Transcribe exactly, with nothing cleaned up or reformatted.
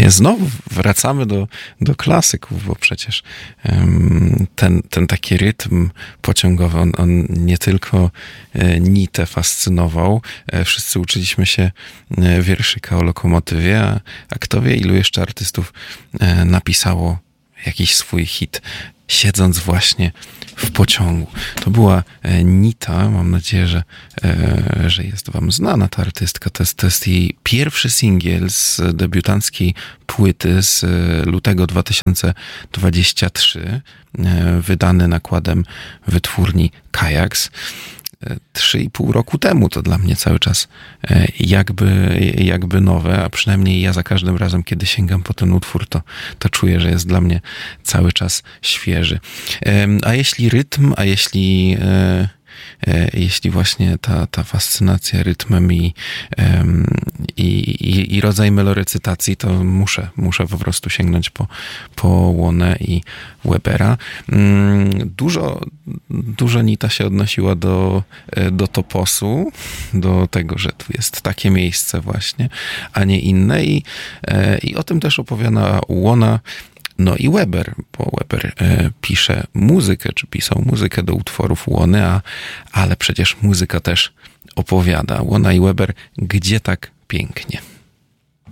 Znowu wracamy do, do klasyków, bo przecież ten, ten taki rytm pociągowy, on, on nie tylko Nitę fascynował. Wszyscy uczyliśmy się wierszyka o lokomotywie, a, a kto wie, ilu jeszcze artystów napisało jakiś swój hit, siedząc właśnie w pociągu. To była Nita, mam nadzieję, że, że jest wam znana ta artystka. To jest, to jest jej pierwszy singiel z debiutanckiej płyty z lutego dwa tysiące dwudziestego trzeciego, wydany nakładem wytwórni Kajaks. Trzy i pół roku temu, to dla mnie cały czas jakby, jakby nowe, a przynajmniej ja za każdym razem, kiedy sięgam po ten utwór, to, to czuję, że jest dla mnie cały czas świeży. A jeśli rytm, a jeśli jeśli właśnie ta, ta fascynacja rytmem i, i, i, i rodzaj melorecytacji, to muszę, muszę po prostu sięgnąć po, po Łonę i Webera. Dużo, dużo Nita się odnosiła do, do toposu, do tego, że tu jest takie miejsce właśnie, a nie inne i, i o tym też opowiada Łona. No i Weber, bo Weber e, pisze muzykę, czy pisał muzykę do utworów Łony, a, ale przecież muzyka też opowiada. Łona i Weber, gdzie tak pięknie.